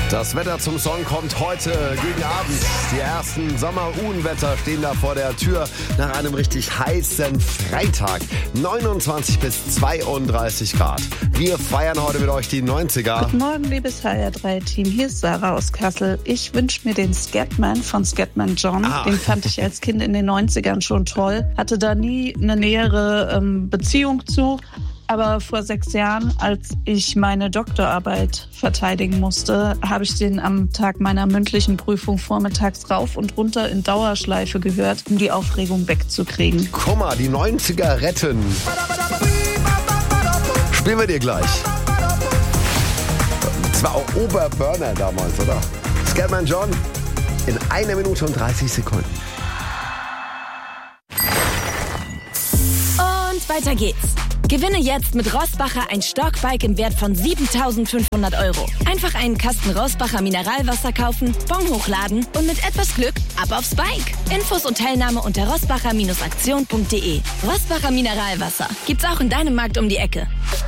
Das Wetter zum Song kommt heute gegen Abend. Die ersten Sommer-Unwetter stehen da vor der Tür nach einem richtig heißen Freitag. 29 bis 32 Grad. Wir feiern heute mit euch die 90er. Guten Morgen, liebes HR3-Team. Hier ist Sarah aus Kassel. Ich wünsche mir den Scatman von Scatman John. Den fand ich als Kind in den 90ern schon toll. Hatte da nie eine nähere Beziehung zu. Aber vor 6 Jahren, als ich meine Doktorarbeit verteidigen musste, habe ich den am Tag meiner mündlichen Prüfung vormittags rauf und runter in Dauerschleife gehört, um die Aufregung wegzukriegen. Guck mal, die 90er retten. Spielen wir dir gleich. Das war auch Oberburner damals, oder? Scatman John in 1 Minute und 30 Sekunden. Und weiter geht's. Gewinne jetzt mit Rossbacher ein Stockbike im Wert von 7.500 €. Einfach einen Kasten Rossbacher Mineralwasser kaufen, Bon hochladen und mit etwas Glück ab aufs Bike. Infos und Teilnahme unter rossbacher-aktion.de. Rossbacher Mineralwasser gibt's auch in deinem Markt um die Ecke.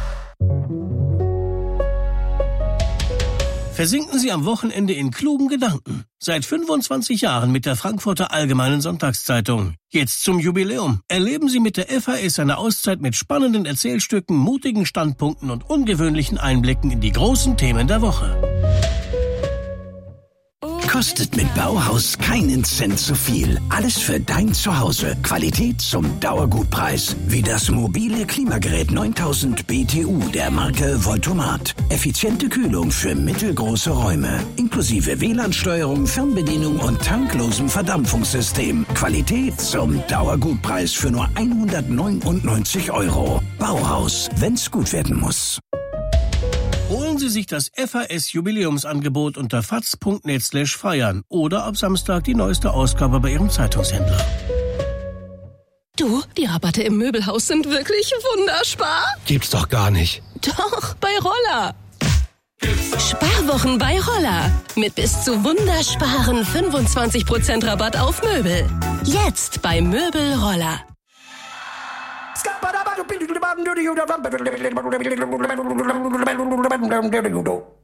Versinken Sie am Wochenende in klugen Gedanken. Seit 25 Jahren mit der Frankfurter Allgemeinen Sonntagszeitung. Jetzt zum Jubiläum. Erleben Sie mit der FAS eine Auszeit mit spannenden Erzählstücken, mutigen Standpunkten und ungewöhnlichen Einblicken in die großen Themen der Woche. Kostet mit Bauhaus keinen Cent zu viel. Alles für dein Zuhause. Qualität zum Dauergutpreis. Wie das mobile Klimagerät 9000 BTU der Marke Voltomat. Effiziente Kühlung für mittelgroße Räume. Inklusive WLAN-Steuerung, Fernbedienung und tanklosem Verdampfungssystem. Qualität zum Dauergutpreis für nur 199 €. Bauhaus, wenn's gut werden muss. Holen Sie sich das FAS-Jubiläumsangebot unter faz.net/feiern oder ab Samstag die neueste Ausgabe bei Ihrem Zeitungshändler. Du, die Rabatte im Möbelhaus sind wirklich wunderspar. Gibt's doch gar nicht. Doch, bei Roller. Sparwochen bei Roller. Mit bis zu wundersparen 25% Rabatt auf Möbel. Jetzt bei Möbel Roller. Scabba